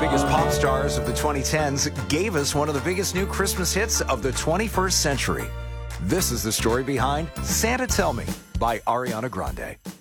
biggest pop stars of the 2010s gave us one of the biggest new Christmas hits of the 21st century. This is the story behind Santa Tell Me by Ariana Grande.